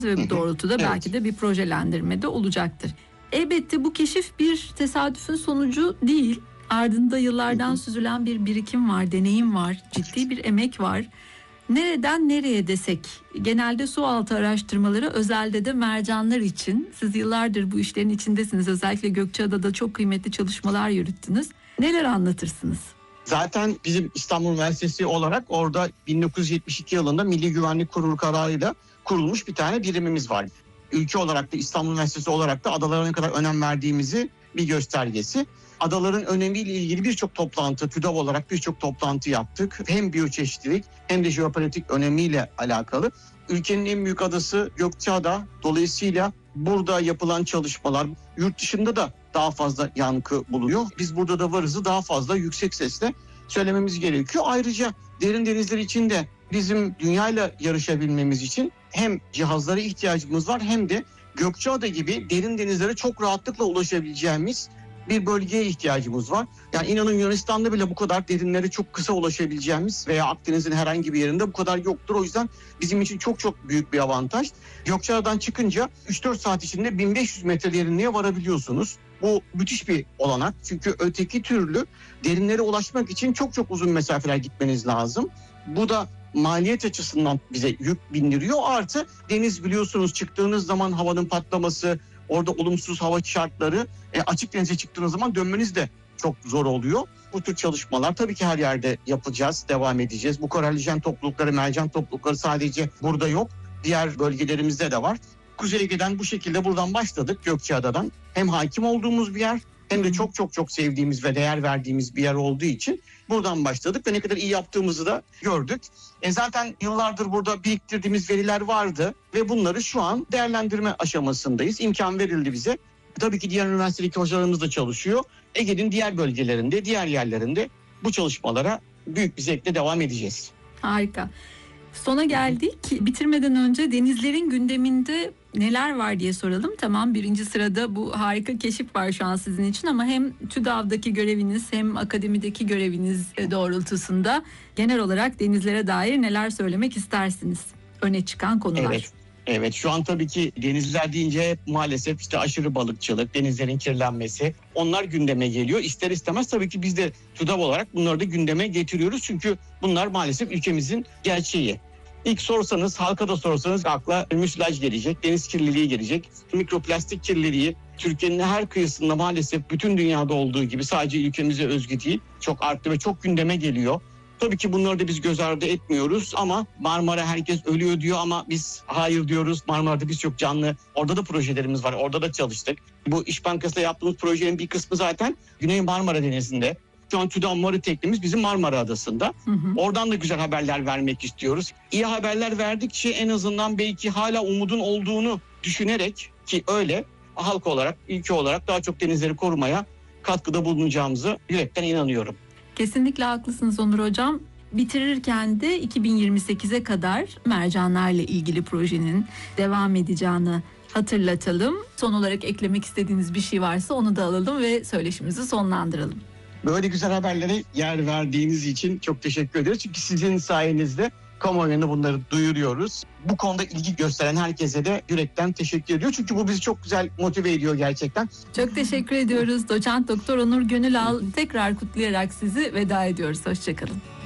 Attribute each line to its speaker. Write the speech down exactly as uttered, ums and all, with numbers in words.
Speaker 1: ve bu doğrultuda
Speaker 2: Evet.
Speaker 1: belki de bir projelendirme de olacaktır. Elbette bu keşif bir tesadüfün sonucu değil. Ardında yıllardan süzülen bir birikim var, deneyim var, ciddi bir emek var. Nereden nereye desek, genelde su altı araştırmaları, özelde de mercanlar için. Siz yıllardır bu işlerin içindesiniz. Özellikle Gökçeada'da çok kıymetli çalışmalar yürüttünüz. Neler anlatırsınız?
Speaker 2: Zaten bizim İstanbul Üniversitesi olarak orada bin dokuz yüz yetmiş iki yılında Milli Güvenlik Kurulu kararıyla kurulmuş bir tane birimimiz var. Ülke olarak da İstanbul Üniversitesi olarak da adalara ne kadar önem verdiğimizi bir göstergesi. Adaların önemiyle ilgili birçok toplantı, TÜDAV olarak birçok toplantı yaptık. Hem biyoçeşitlilik hem de jeopolitik önemiyle alakalı. Ülkenin en büyük adası Gökçeada. Dolayısıyla burada yapılan çalışmalar yurt dışında da daha fazla yankı buluyor. Biz burada da varızı daha fazla yüksek sesle söylememiz gerekiyor. Ayrıca derin denizler için de bizim dünyayla yarışabilmemiz için hem cihazlara ihtiyacımız var hem de Gökçeada gibi derin denizlere çok rahatlıkla ulaşabileceğimiz bir bölgeye ihtiyacımız var. Yani inanın Yunanistan'da bile bu kadar derinlere çok kısa ulaşabileceğimiz veya Akdeniz'in herhangi bir yerinde bu kadar yoktur. O yüzden bizim için çok çok büyük bir avantaj. Gökçeada'dan çıkınca üç dört saat içinde bin beş yüz metre derinliğe varabiliyorsunuz. Bu müthiş bir olanak. Çünkü öteki türlü derinlere ulaşmak için çok çok uzun mesafeler gitmeniz lazım. Bu da maliyet açısından bize yük bindiriyor. Artı deniz biliyorsunuz çıktığınız zaman havanın patlaması, orada olumsuz hava şartları, e, açık denize çıktığınız zaman dönmeniz de çok zor oluyor. Bu tür çalışmalar tabii ki her yerde yapacağız, devam edeceğiz. Bu koraljen toplulukları, mercan toplulukları sadece burada yok. Diğer bölgelerimizde de var. Kuzey Ege'den bu şekilde buradan başladık, Gökçeada'dan. Hem hakim olduğumuz bir yer hem de çok çok çok sevdiğimiz ve değer verdiğimiz bir yer olduğu için buradan başladık ve ne kadar iyi yaptığımızı da gördük. E zaten yıllardır burada biriktirdiğimiz veriler vardı ve bunları şu an değerlendirme aşamasındayız. İmkan verildi bize. Tabii ki diğer üniversitedeki hocalarımız da çalışıyor. Ege'nin diğer bölgelerinde, diğer yerlerinde bu çalışmalara büyük bir zevkle devam edeceğiz.
Speaker 1: Harika. Sona geldik. Bitirmeden önce denizlerin gündeminde neler var diye soralım. Tamam, birinci sırada bu harika keşif var şu an sizin için ama hem TÜDAV'daki göreviniz hem akademideki göreviniz doğrultusunda genel olarak denizlere dair neler söylemek istersiniz? Öne çıkan konular.
Speaker 2: Evet. Evet, şu an tabii ki denizler deyince maalesef işte aşırı balıkçılık, denizlerin kirlenmesi, onlar gündeme geliyor. İster istemez tabii ki biz de TÜDAV olarak bunları da gündeme getiriyoruz. Çünkü bunlar maalesef ülkemizin gerçeği. İlk sorsanız, halka da sorsanız akla müsilaj gelecek, deniz kirliliği gelecek. Mikroplastik kirliliği Türkiye'nin her kıyısında maalesef bütün dünyada olduğu gibi sadece ülkemize özgü değil, çok arttı ve çok gündeme geliyor. Tabii ki bunları da biz göz ardı etmiyoruz ama Marmara herkes ölüyor diyor ama biz hayır diyoruz. Marmara'da biz çok canlı, orada da projelerimiz var, orada da çalıştık. Bu İş Bankası'da yaptığımız projenin bir kısmı zaten Güney Marmara Denizi'nde. Şu an TÜDAV Marı Teknemiz bizim Marmara Adası'nda. Hı hı. Oradan da güzel haberler vermek istiyoruz. İyi haberler verdikçe en azından belki hala umudun olduğunu düşünerek, ki öyle, halk olarak, ülke olarak daha çok denizleri korumaya katkıda bulunacağımızı yürekten inanıyorum.
Speaker 1: Kesinlikle haklısınız Onur Hocam. Bitirirken de iki bin yirmi sekize kadar mercanlarla ilgili projenin devam edeceğini hatırlatalım. Son olarak eklemek istediğiniz bir şey varsa onu da alalım ve söyleşimizi sonlandıralım.
Speaker 2: Böyle güzel haberlere yer verdiğiniz için çok teşekkür ederiz. Çünkü sizin sayenizde kamuoyuna bunları duyuruyoruz. Bu konuda ilgi gösteren herkese de yürekten teşekkür ediyor. Çünkü bu bizi çok güzel motive ediyor gerçekten.
Speaker 1: Çok teşekkür ediyoruz. Doçent Doktor Onur Gönülal, tekrar kutlayarak sizi veda ediyoruz. Hoşçakalın.